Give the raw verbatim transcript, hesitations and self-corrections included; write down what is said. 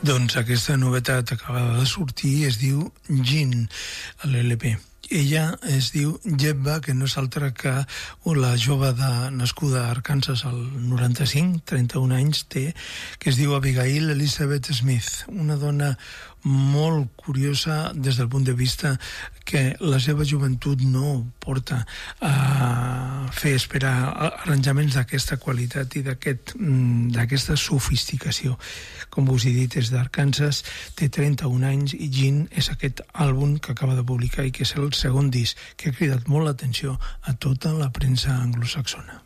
Doncs aquesta novetat acabada de sortir es diu Gin, a l'L P. Ella es diu Jebba, que no és altra que la jove de, nascuda a Arkansas al noranta-cinc, trenta-un anys té, que es diu Abigail Elizabeth Smith, una dona molt curiosa des del punt de vista que la seva joventut no porta a fer esperar arranjaments d'aquesta qualitat i d'aquest, d'aquesta sofisticació. Com us he dit, és d'Arkansas, té trenta-un anys i Gin és aquest àlbum que acaba de publicar i que és el segon disc que ha cridat molt l'atenció a tota la premsa anglosaxona.